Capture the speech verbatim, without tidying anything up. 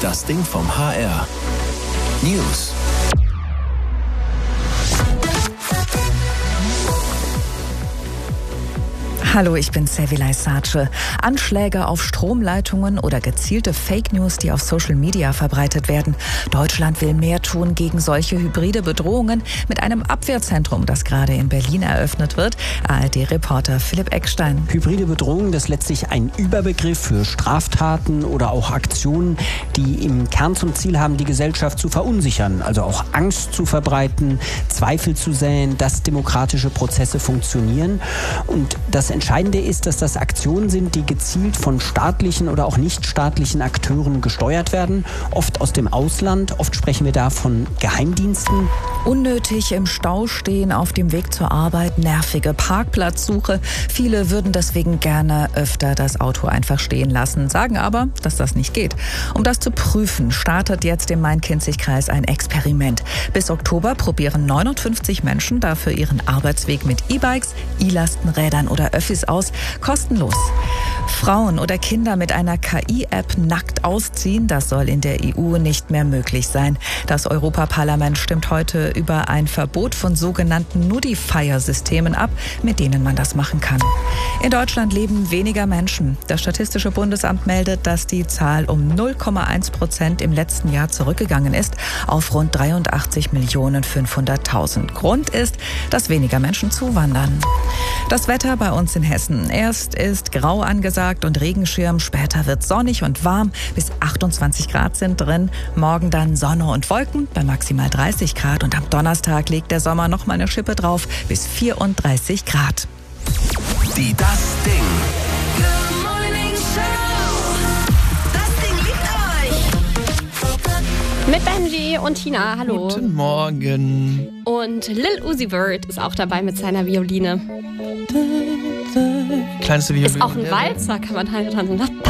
Das Ding vom H R. News. Hallo, ich bin Sevilay Sace. Anschläge auf Stromleitungen oder gezielte Fake News, die auf Social Media verbreitet werden. Deutschland will mehr tun gegen solche hybride Bedrohungen mit einem Abwehrzentrum, das gerade in Berlin eröffnet wird. A R D-Reporter Philipp Eckstein. Hybride Bedrohung, das ist letztlich ein Überbegriff für Straftaten oder auch Aktionen, die im Kern zum Ziel haben, die Gesellschaft zu verunsichern, also auch Angst zu verbreiten, Zweifel zu säen, dass demokratische Prozesse funktionieren. Und das Entscheidende ist, dass das Aktionen sind, die gezielt von staatlichen oder auch nichtstaatlichen Akteuren gesteuert werden, oft aus dem Ausland, oft sprechen wir da von Geheimdiensten. Unnötig im Stau stehen auf dem Weg zur Arbeit, nervige Parkplatzsuche. Viele würden deswegen gerne öfter das Auto einfach stehen lassen, sagen aber, dass das nicht geht. Um das zu prüfen, startet jetzt im Main-Kinzig-Kreis ein Experiment. Bis Oktober probieren neunundfünfzig Menschen dafür ihren Arbeitsweg mit E-Bikes, E-Lastenrädern oder Öffis aus, kostenlos. Frauen oder Kinder mit einer K I-App nackt ausziehen, das soll in der E U nicht mehr möglich sein. Das Europaparlament stimmt heute über ein Verbot von sogenannten Nudifier-Systemen ab, mit denen man das machen kann. In Deutschland leben weniger Menschen. Das Statistische Bundesamt meldet, dass die Zahl um null Komma eins Prozent im letzten Jahr zurückgegangen ist auf rund dreiundachtzig Millionen fünfhunderttausend. Grund ist, dass weniger Menschen zuwandern. Das Wetter bei uns in Hessen. Erst ist grau angesagt und Regenschirm, später wird sonnig und warm. Bis achtundzwanzig Grad sind drin. Morgen dann Sonne und Wolken bei maximal dreißig Grad. Und am Donnerstag legt der Sommer noch mal eine Schippe drauf bis vierunddreißig Grad. Die Das Ding. Good Morning Show. Das Ding liebt euch. Mit Benji und Tina, hallo. Guten Morgen. Und Lil Uzi Vert ist auch dabei mit seiner Violine. Kleinste Violine. Ist auch ein Walzer, kann man halt tanzen.